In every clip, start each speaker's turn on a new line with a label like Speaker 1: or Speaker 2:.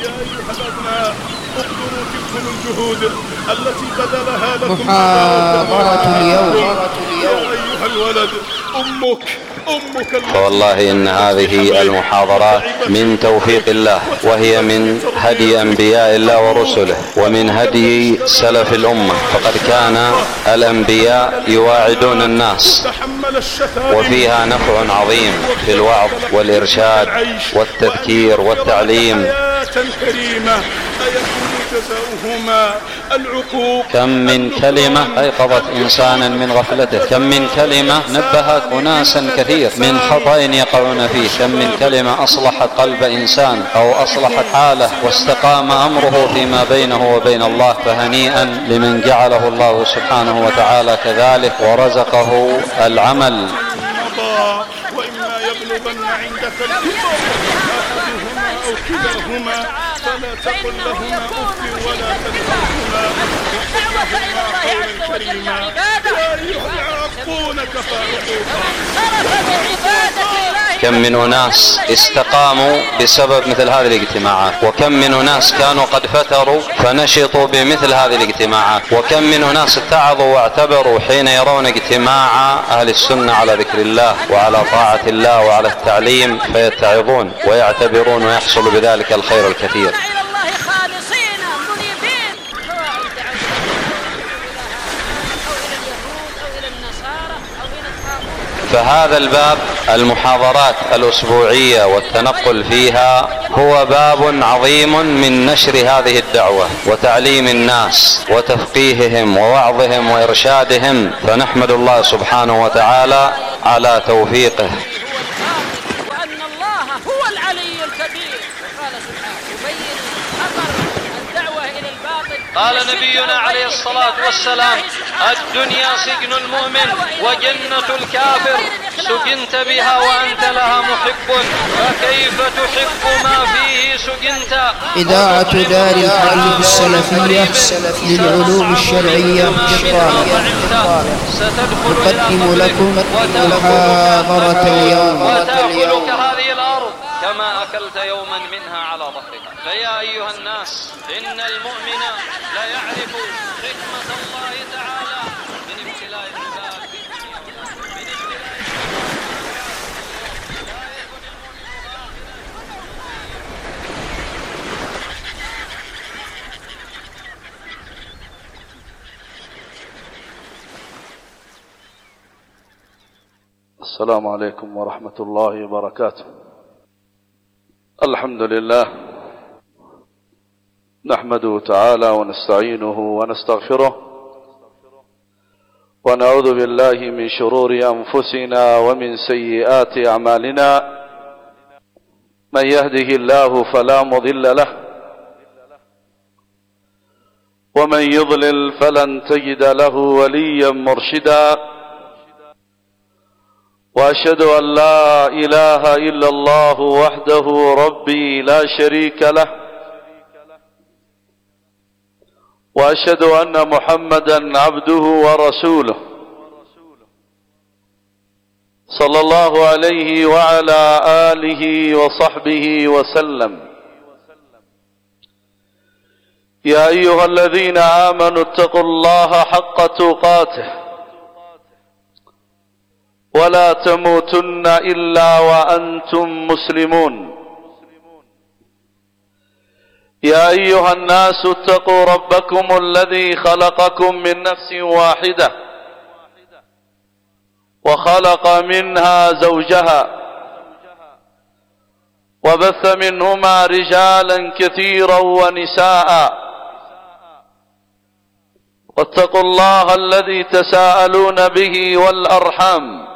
Speaker 1: يا أيها الأبناء اقدروا تلكم الجهود التي بذلها لكم
Speaker 2: محاضرة اليوم.
Speaker 1: يا أيها الولد أمك
Speaker 3: فوالله إن هذه المحاضرات من توفيق الله، وهي من هدي أنبياء الله ورسله، ومن هدي سلف الأمة. فقد كان الأنبياء يواعدون الناس، وفيها نفع عظيم في الوعظ والإرشاد والتذكير والتعليم. كم من كلمة أيقظت إنسانا من غفلته، كم من كلمة نبهت أناسا كثير من خطأ يقعون فيه، كم من كلمة أصلحت قلب إنسان أو أصلحت حاله واستقام أمره فيما بينه وبين الله. فهنيئا لمن جعله الله سبحانه وتعالى كذلك ورزقه العمل.
Speaker 1: وإما يبلغن عندك الكبر أحدهما أو كلاهما فلا تقل لهما أف ولا تنهرهما وقل لهما قولا كريما يعقونك فعقوقا.
Speaker 3: كم من أناس استقاموا بسبب مثل هذه الاجتماعات، وكم من أناس كانوا قد فتروا فنشطوا بمثل هذه الاجتماعات، وكم من أناس اتعظوا واعتبروا حين يرون اجتماع أهل السنة على ذكر الله وعلى طاعة الله وعلى التعليم فيتعظون ويعتبرون ويحصل بذلك الخير الكثير. فهذا الباب المحاضرات الأسبوعية والتنقل فيها هو باب عظيم من نشر هذه الدعوة وتعليم الناس وتفقيههم ووعظهم وإرشادهم، فنحمد الله سبحانه وتعالى على توفيقه.
Speaker 4: وأن الله هو العلي الكبير. قال سبحانه يبين خطر الدعوة إلى الباطل.
Speaker 5: قال نبينا عليه الصلاة والسلام: الدنيا سجن المؤمن وجنة الكافر، سجنت بها وأنت لها محب، فكيف تحب ما فيه سجنت.
Speaker 2: إذاعة دار الحديث السلفية للعلوم الشرعية تقدم لكم محاضرة اليوم.
Speaker 5: وتأكلك هذه الأرض كما أكلت يوما منها على ظهرها. فيا أيها الناس، إن المؤمن لا يعرف حكمة الله تعالى من ابتلاء العباد في الدنيا.
Speaker 6: السلام عليكم ورحمة الله وبركاته. الحمد لله نحمده تعالى ونستعينه ونستغفره، ونعوذ بالله من شرور أنفسنا ومن سيئات أعمالنا. من يهده الله فلا مضل له، ومن يضلل فلن تجد له وليا مرشدا. وأشهد أن لا إله إلا الله وحده ربي لا شريك له، وأشهد أن محمدا عبده ورسوله صلى الله عليه وعلى آله وصحبه وسلم. يا أيها الذين آمنوا اتقوا الله حق تقاته ولا تموتن إلا وأنتم مسلمون. يا أيها الناس اتقوا ربكم الذي خلقكم من نفس واحدة وخلق منها زوجها وبث منهما رجالا كثيرا ونساء، واتقوا الله الذي تساءلون به والأرحام،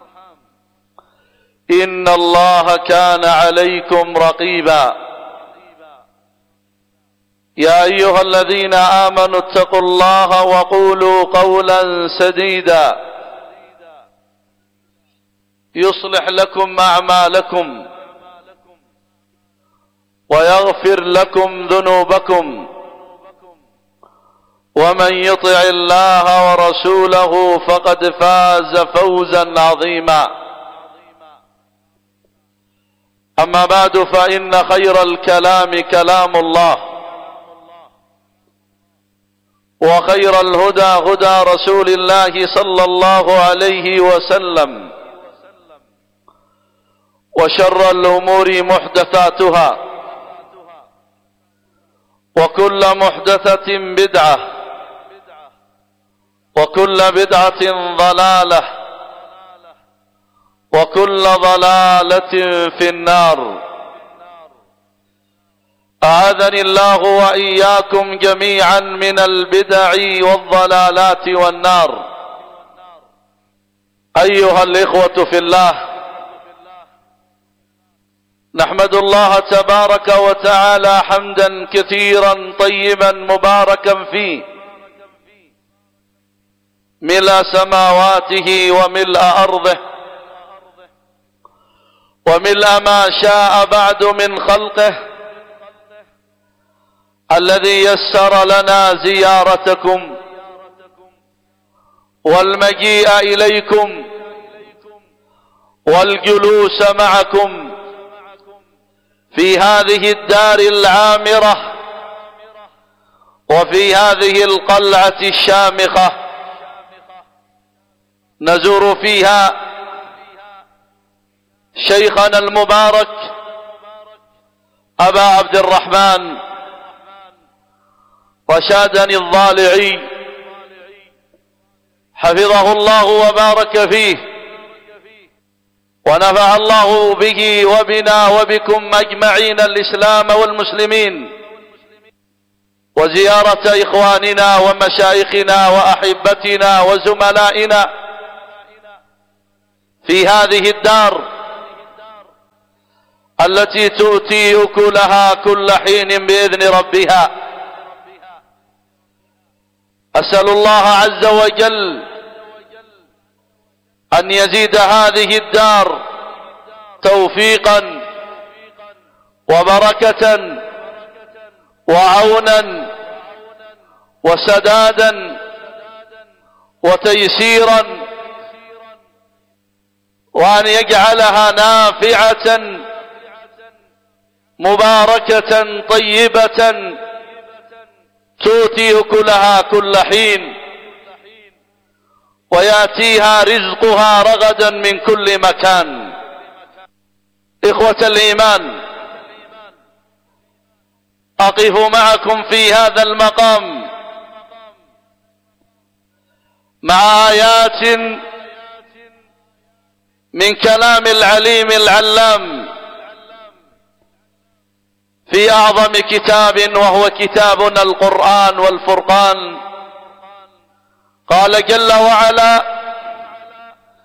Speaker 6: إن الله كان عليكم رقيبا. يا أيها الذين آمنوا اتقوا الله وقولوا قولا سديدا يصلح لكم أعمالكم ويغفر لكم ذنوبكم، ومن يطع الله ورسوله فقد فاز فوزا عظيما. أما بعد، فإن خير الكلام كلام الله، وخير الهدى هدى رسول الله صلى الله عليه وسلم، وشر الأمور محدثاتها، وكل محدثة بدعة، وكل بدعة ضلالة، وكل ضلالة في النار. أعاذني الله وإياكم جميعا من البدع والضلالات والنار. أيها الإخوة في الله، نحمد الله تبارك وتعالى حمدا كثيرا طيبا مباركا فيه، ملء سماواته وملء أرضه، وملء ما شاء بعد من خلقه، الذي يسر لنا زيارتكم والمجيء إليكم والجلوس معكم في هذه الدار العامرة، وفي هذه القلعة الشامخة، نزور فيها شيخنا المبارك أبا عبد الرحمن رشادني الضالعي، حفظه الله وبارك فيه، ونفع الله به وبنا وبكم أجمعين الإسلام والمسلمين، وزيارة إخواننا ومشايخنا وأحبتنا وزملائنا في هذه الدار التي تؤتي أكلها كل حين بإذن ربها. أسأل الله عز وجل أن يزيد هذه الدار توفيقا وبركة وعونا وسدادا وتيسيرا، وأن يجعلها نافعة مباركة طيبة تؤتي أكلها كل حين، ويأتيها رزقها رغدا من كل مكان. إخوة الإيمان، أقف معكم في هذا المقام مع آيات من كلام العليم العلام في أعظم كتاب، وهو كتابنا القرآن والفرقان. قال جل وعلا: